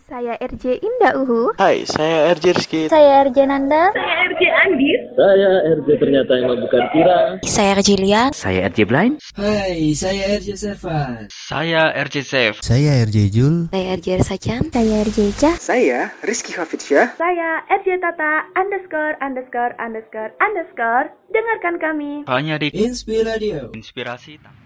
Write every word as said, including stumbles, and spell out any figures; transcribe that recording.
Saya R J Indah Uhu. Hai, saya R J Rizky. Saya R J Nanda. Saya R J Andis. Saya R J ternyata emang bukan Kira. Saya R J Lia. Saya R J Blind. Hai, saya R J Servan. Saya R J Safe. Saya R J Jul. Saya R J Sacan. Saya R J Cah. Saya Rizky Hafidsyah. Saya R J Tata underscore underscore underscore underscore. Dengarkan kami hanya di Inspiradio. Inspirasi.